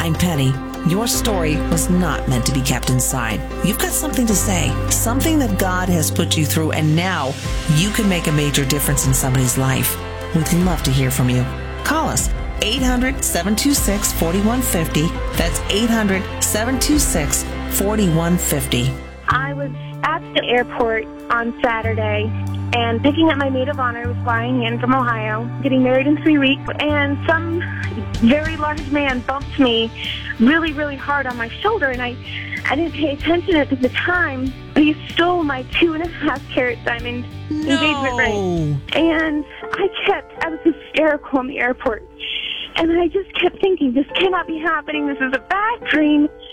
I'm Penny. Your story was not meant to be kept inside. You've got something to say, something that God has put you through, and now you can make a major difference in somebody's life. We'd love to hear from you. Call us, 800-726-4150. That's 800-726-4150. I was at the airport on Saturday and picking up my maid of honor. I was flying in from Ohio, getting married in 3 weeks, and some very large man bumped me really, really hard on my shoulder, and I didn't pay attention at the time. He stole my 2.5-carat diamond engagement ring. And I was hysterical in the airport. And I just kept thinking, this cannot be happening. This is a bad dream.